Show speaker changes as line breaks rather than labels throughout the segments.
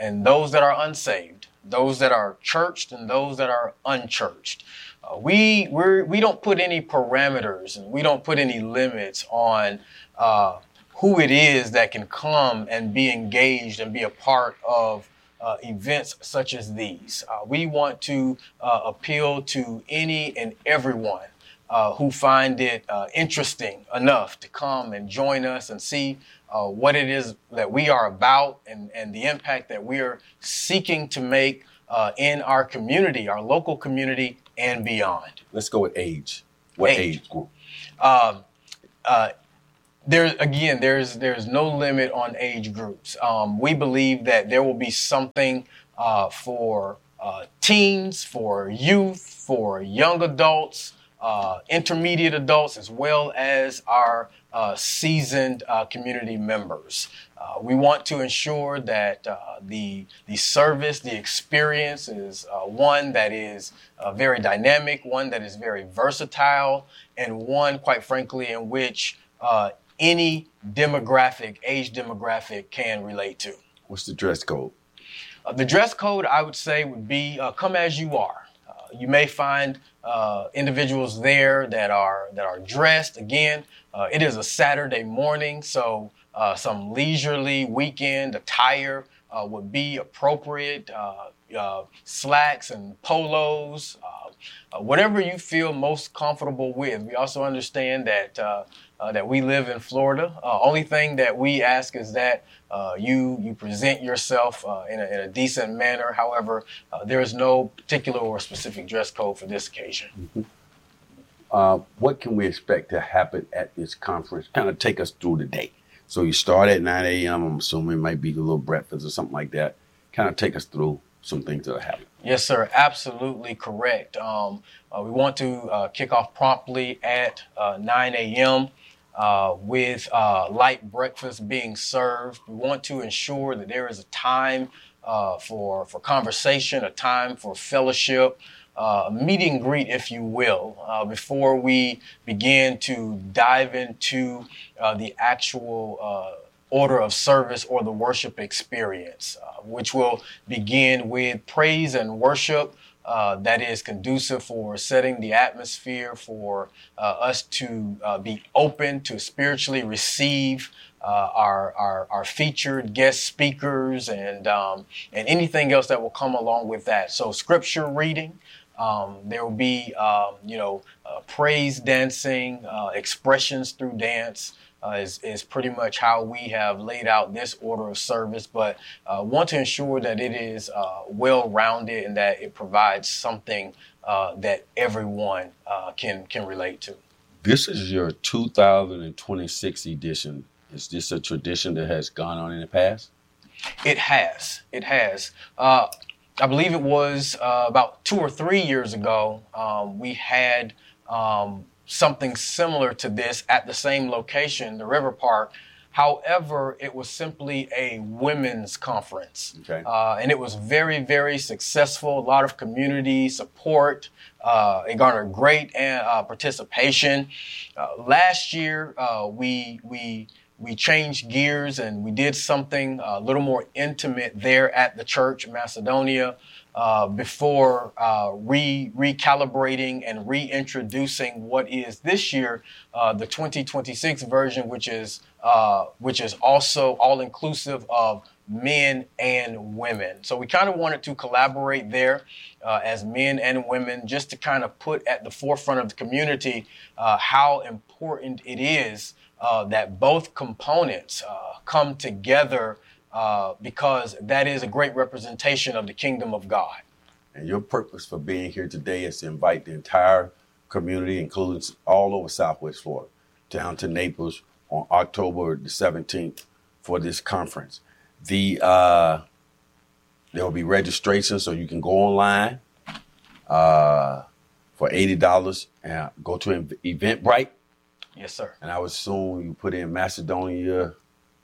and those that are unsaved, those that are churched and those that are unchurched. We don't put any parameters and we don't put any limits on who it is that can come and be engaged and be a part of events such as these. We want to appeal to any and everyone who find it interesting enough to come and join us and see what it is that we are about and the impact that we are seeking to make in our community, our local community, and beyond.
Let's go with age. What age group?
There's no limit on age groups. We believe that there will be something for teens, for youth, for young adults, intermediate adults, as well as our seasoned community members. We want to ensure that the service, the experience is one that is very dynamic, one that is very versatile, and one, quite frankly, in which any demographic, age demographic can relate to.
What's the dress code?
The dress code, I would say, would be come as you are. You may find individuals there that are dressed. Again, it is a Saturday morning, so some leisurely weekend attire would be appropriate. Slacks and polos, whatever you feel most comfortable with. We also understand that that we live in Florida. Only thing that we ask is that you present yourself in a decent manner. However, there is no particular or specific dress code for this occasion.
Mm-hmm. What can we expect to happen at this conference? Kind of take us through the day. So you start at 9 a.m. I'm assuming it might be a little breakfast or something like that. Kind of take us through some things that are happening.
Yes, sir. Absolutely correct. We want to kick off promptly at 9 a.m. With light breakfast being served. We want to ensure that there is a time for conversation, a time for fellowship, a meet and greet, if you will, before we begin to dive into the actual order of service or the worship experience, which will begin with praise and worship that is conducive for setting the atmosphere for us to be open to spiritually receive our featured guest speakers and anything else that will come along with that. So scripture reading. There will be, praise dancing, expressions through dance. Is pretty much how we have laid out this order of service, but want to ensure that it is well-rounded and that it provides something that everyone can relate to.
This is your 2026 edition. Is this a tradition that has gone on in the past?
It has. It has. I believe it was about 2 or 3 years ago, we had something similar to this at the same location, the River Park. However, it was simply a women's conference.
Okay.
And it was very, very successful, a lot of community support. It garnered great participation. Last year, we changed gears and we did something a little more intimate there at the church, Macedonia, before recalibrating and reintroducing what is this year the 2026 version, which is also all inclusive of men and women. So we kind of wanted to collaborate there as men and women, just to kind of put at the forefront of the community how important it is that both components come together, because that is a great representation of the kingdom of God.
And your purpose for being here today is to invite the entire community, including all over Southwest Florida, down to Naples on October the 17th for this conference. There will be registration, so you can go online for $80 and go to Eventbrite.
Yes, sir.
And I would assume you put in Macedonia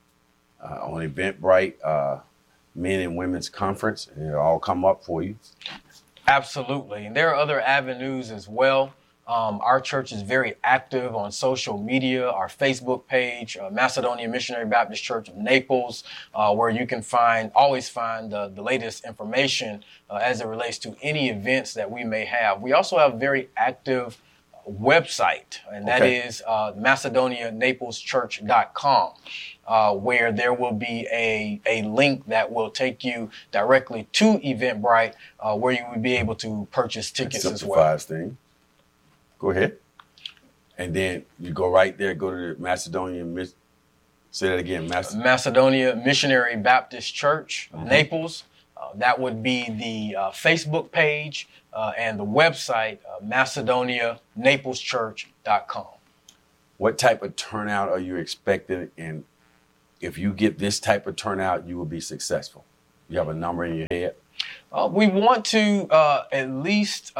on Eventbrite, men and women's conference, and it'll all come up for you.
Absolutely. And there are other avenues as well. Our church is very active on social media, our Facebook page, Macedonia Missionary Baptist Church of Naples, where you can always find the latest information as it relates to any events that we may have. We also have a very active website, and that is MacedoniaNaplesChurch.com. Where there will be a link that will take you directly to Eventbrite, where you will be able to purchase tickets as well.
Thing. Go ahead. And then you go right there, go to the say that again.
Macedonia Missionary Baptist Church of Naples. That would be the Facebook page and the website, MacedoniaNaplesChurch.com. What
type of turnout are you expecting? And if you get this type of turnout, you will be successful. You have a number in your head?
We want to at least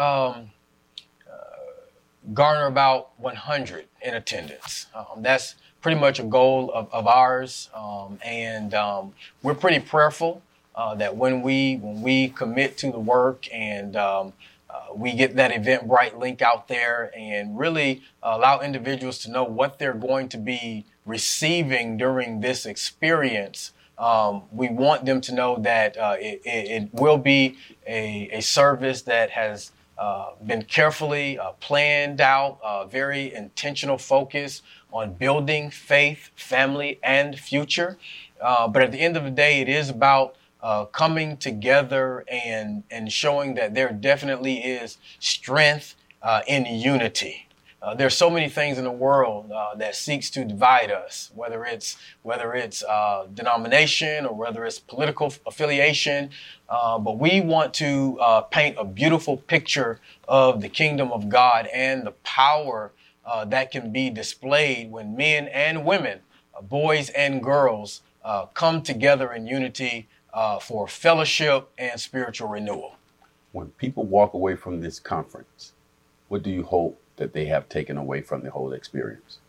garner about 100 in attendance. That's pretty much a goal of ours. And we're pretty prayerful that when we commit to the work and we get that Eventbrite link out there and really allow individuals to know what they're going to be receiving during this experience. We want them to know that it will be a service that has been carefully planned out, very intentional focus on building faith, family, and future. But at the end of the day, it is about coming together and showing that there definitely is strength in unity. There's so many things in the world that seeks to divide us, whether it's denomination or whether it's political affiliation. But we want to paint a beautiful picture of the kingdom of God and the power that can be displayed when men and women, boys and girls, come together in unity for fellowship and spiritual renewal.
When people walk away from this conference, what do you hope that they have taken away from the whole experience?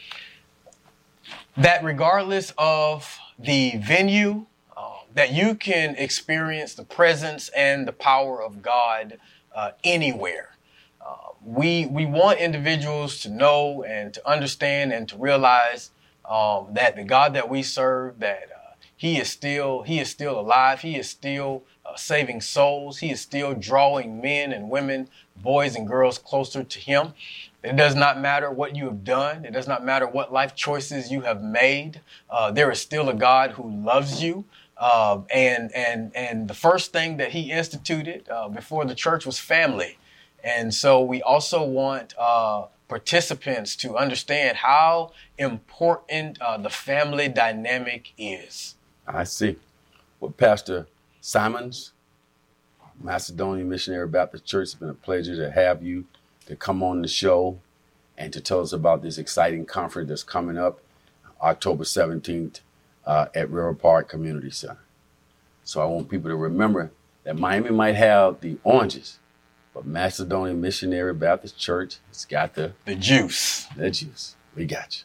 That regardless of the venue, that you can experience the presence and the power of God anywhere. We want individuals to know and to understand and to realize that the God that we serve, that He is still alive. He is still saving souls. He is still drawing men and women, boys and girls closer to Him. It does not matter what you have done. It does not matter what life choices you have made. There is still a God who loves you. And the first thing that He instituted before the church was family. And so we also want participants to understand how important the family dynamic is.
I see. Well, Pastor Simons, Macedonia Missionary Baptist Church, it's been a pleasure to have you to come on the show and to tell us about this exciting conference that's coming up October 17th at River Park Community Center. So I want people to remember that Miami might have the oranges, but Macedonia Missionary Baptist Church, it's got the
juice.
The juice. We got you.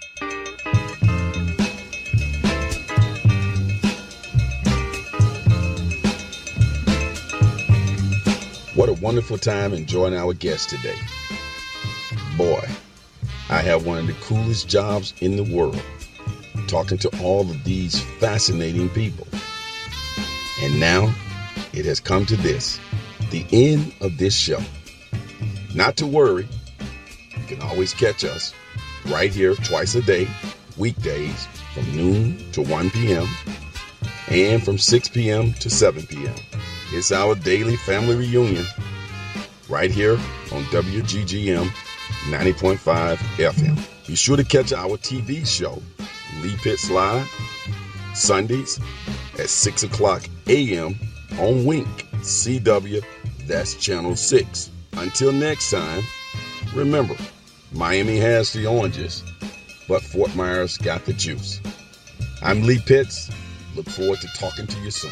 What a wonderful time enjoying our guest today. Boy, I have one of the coolest jobs in the world, talking to all of these fascinating people. And now it has come to this, the end of this show. Not to worry, you can always catch us right here twice a day, weekdays from noon to 1 p.m. and from 6 p.m. to 7 p.m. It's our daily family reunion right here on WGGM 90.5 FM. Be sure to catch our TV show, Lee Pitts Live, Sundays at 6 o'clock a.m. on Wink, CW, that's Channel 6. Until next time, remember, Miami has the oranges, but Fort Myers got the juice. I'm Lee Pitts. Look forward to talking to you soon.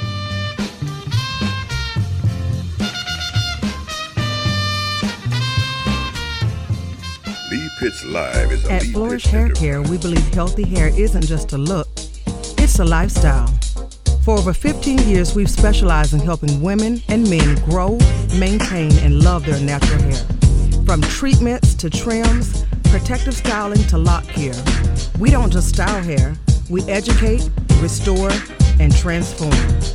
Lee Pitts Live is a
At Flourish Hair Care, we believe healthy hair isn't just a look, it's a lifestyle. For over 15 years, we've specialized in helping women and men grow, maintain, and love their natural hair. From treatments to trims, protective styling to lock care, we don't just style hair, we educate, restore, and transform.